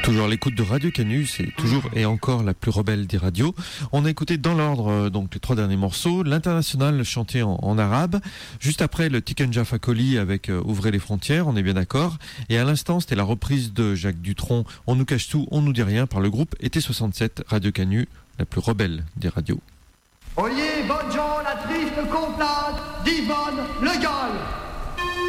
Toujours à l'écoute de Radio Canu, c'est toujours et encore la plus rebelle des radios. On a écouté dans l'ordre donc les 3 derniers morceaux, l'International chanté en arabe, juste après le Tiken Jah Fakoly avec Ouvrez les frontières, on est bien d'accord. Et à l'instant, c'était la reprise de Jacques Dutronc, On nous cache tout, on nous dit rien, par le groupe Été 67, Radio Canu, la plus rebelle des radios. Oyez, bonnes gens, la triste complainte d'Yvonne Le Gall.